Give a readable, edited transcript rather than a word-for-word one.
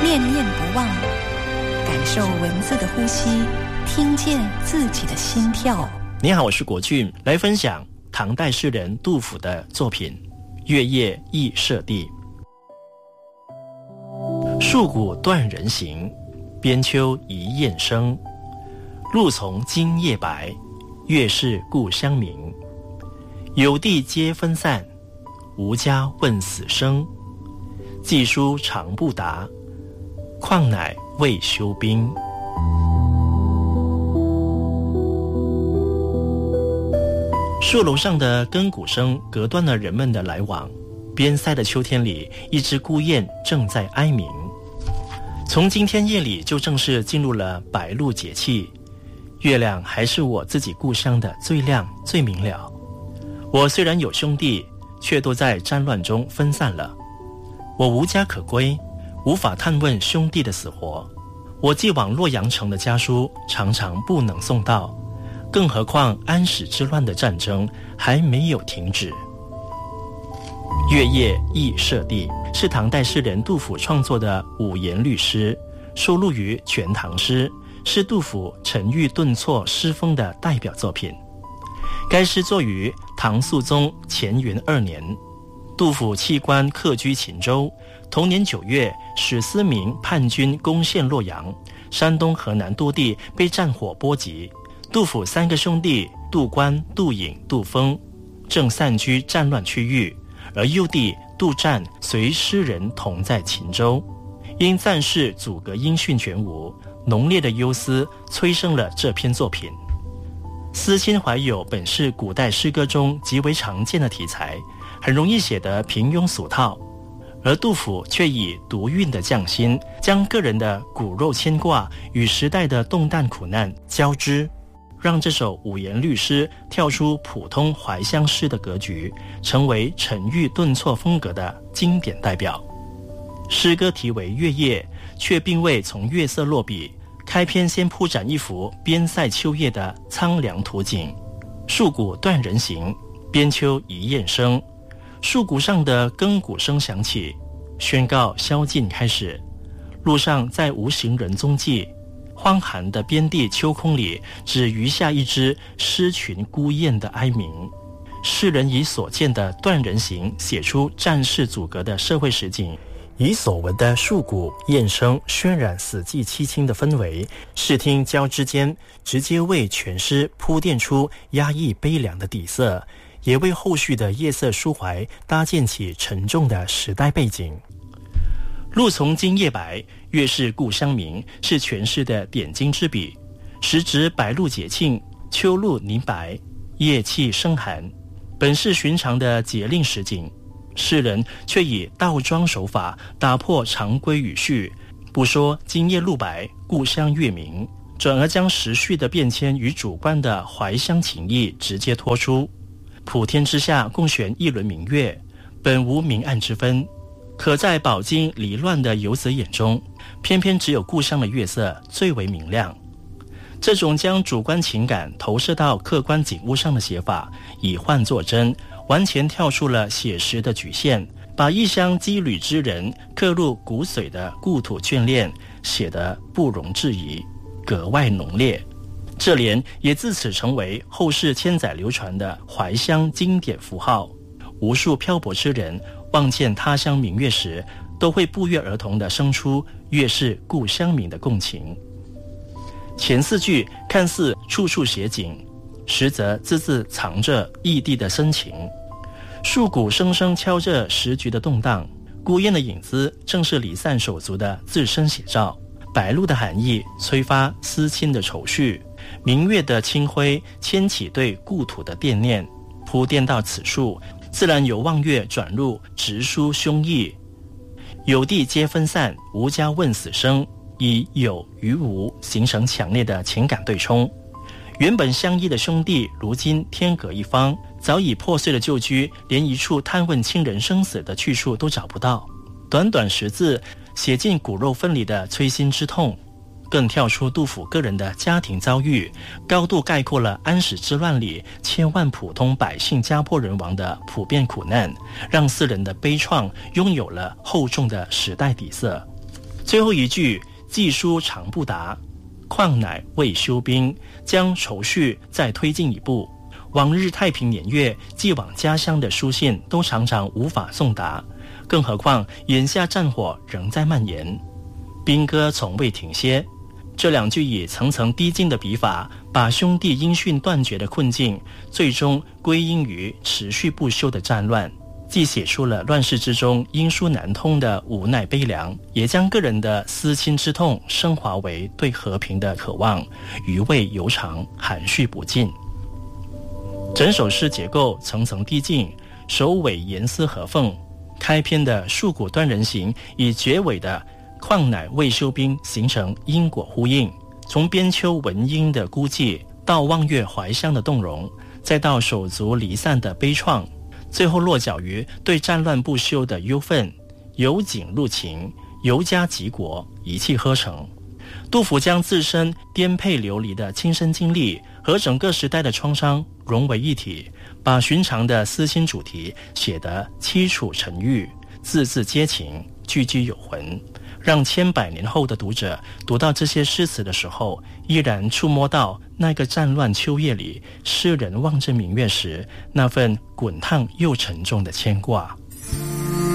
念念不忘，感受文字的呼吸，听见自己的心跳。 你好，我是国俊，来分享唐代诗人杜甫的作品《月夜忆舍弟》。戍谷断人行，边秋一雁声。露从今夜白，月是故乡明。有地皆分散，无家问死生。寄书长不达，况乃未休兵。树楼上的更鼓声隔断了人们的来往，边塞的秋天里，一只孤雁正在哀鸣。从今天夜里就正式进入了白露节气，月亮还是我自己故乡的最亮最明了。我虽然有兄弟，却都在战乱中分散了。我无家可归，无法探问兄弟的死活。我寄往洛阳城的家书常常不能送到，更何况安史之乱的战争还没有停止。月夜忆舍弟是唐代诗人杜甫创作的五言律诗，收录于《全唐诗》，是杜甫沉郁顿挫诗风的代表作品。该诗作于唐肃宗乾元2年，杜甫弃官客居秦州，同年9月，史思明叛军攻陷洛阳，山东河南多地被战火波及。杜甫3个兄弟杜观、杜颖、杜峰正散居战乱区域，而幼弟杜湛随诗人同在秦州。因战事阻隔音讯全无，浓烈的忧思催生了这篇作品。思亲怀友本是古代诗歌中极为常见的题材，很容易写得平庸俗套，而杜甫却以独韵的匠心，将个人的骨肉牵挂与时代的动荡苦难交织，让这首五言律诗跳出普通怀乡诗的格局，成为沉郁顿挫风格的经典代表。诗歌题为月夜，却并未从月色落笔，开篇先铺展一幅边塞秋夜的苍凉图景。戍谷断人行，边秋一雁声。戍谷上的更鼓声响起，宣告宵禁开始。路上再无行人踪迹，荒寒的边地秋空里，只余下一只失群孤雁的哀鸣。诗人以所见的断人行写出战事阻隔的社会实景，以所闻的戍谷雁声渲染死寂凄清的氛围，视听交织间直接为全诗铺垫出压抑悲凉的底色，也为后续的夜色抒怀搭建起沉重的时代背景。露从今夜白，月是故乡明是全诗的点睛之笔，时值白露节庆，秋露凝白，夜气生寒，本是寻常的节令时景，诗人却以倒装手法打破常规语序，不说今夜露白，故乡月明，转而将时序的变迁与主观的怀乡情意直接托出。普天之下共悬一轮明月，本无明暗之分，可在饱经离乱的游子眼中，偏偏只有故乡的月色最为明亮。这种将主观情感投射到客观景物上的写法，以幻作真，完全跳出了写实的局限，把异乡羁旅之人刻入骨髓的故土眷恋写得不容置疑，格外浓烈。这联也自此成为后世千载流传的怀乡经典符号。无数漂泊之人望见他乡明月时，都会不约而同地生出月是故乡明的共情。前4句看似处处写景，实则字字藏着异地的深情。戍谷声声敲着时局的动荡，孤雁的影子正是离散手足的自身写照。白露的寒意催发思亲的愁绪，明月的清辉牵起对故土的惦念，铺垫到此处，自然由望月转入直抒胸臆。有地皆分散，无家问死生，以有与无形成强烈的情感对冲。原本相依的兄弟，如今天隔一方，早已破碎的旧居，连一处探问亲人生死的去处都找不到。短短10字，写尽骨肉分离的摧心之痛，更跳出杜甫个人的家庭遭遇，高度概括了安史之乱里千万普通百姓家破人亡的普遍苦难，让四人的悲怆拥有了厚重的时代底色。 最后一句寄书长不达，况乃未休兵，将愁绪再推进一步。往日太平年月寄往家乡的书信都常常无法送达，更何况眼下战火仍在蔓延，兵戈从未停歇。这两句以层层递进的笔法，把兄弟音讯断绝的困境最终归因于持续不休的战乱，既写出了乱世之中因书难通的无奈悲凉，也将个人的思亲之痛升华为对和平的渴望，余味悠长，含蓄不尽。整首诗结构层层递进，首尾严丝合缝，开篇的树谷断人行与结尾的况乃未休兵形成因果呼应，从边丘闻莺的孤寂，到望月怀乡的动容，再到手足离散的悲怆，最后落脚于对战乱不休的忧愤，由景入情，由家及国，一气呵成。杜甫将自身颠沛流离的亲身经历和整个时代的创伤融为一体，把寻常的思亲主题写得凄楚沉郁，字字接情，句句有魂，让千百年后的读者读到这些诗词的时候，依然触摸到那个战乱秋夜里诗人望着明月时那份滚烫又沉重的牵挂。